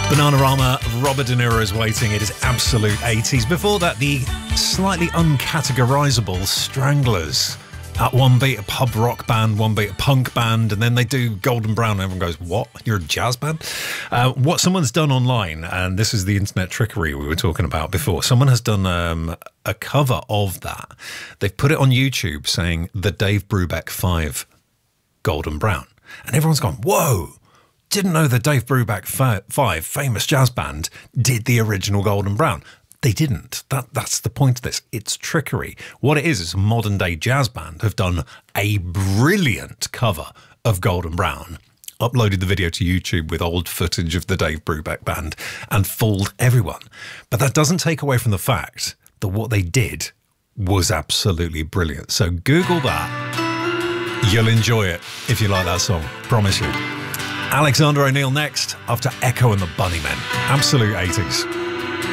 Bananarama, Robert De Niro is waiting. It is absolute 80s. Before that, the slightly uncategorizable Stranglers. At one beat a pub rock band, one beat a punk band, and then they do Golden Brown and everyone goes, what? You're a jazz band? What someone's done online, and this is the internet trickery we were talking about before, someone has done a cover of that. They've put it on YouTube saying the Dave Brubeck 5 Golden Brown. And everyone's gone, whoa! Didn't know the Dave Brubeck 5 famous jazz band did the original Golden Brown. They didn't. That's the point of this. It's trickery. What it is a modern day jazz band have done a brilliant cover of Golden Brown, uploaded the video to YouTube with old footage of the Dave Brubeck band and fooled everyone. But that doesn't take away from the fact that what they did was absolutely brilliant. So Google that. You'll enjoy it if you like that song. Promise you. Alexander O'Neal next after Echo and the Bunnymen. Absolute 80s.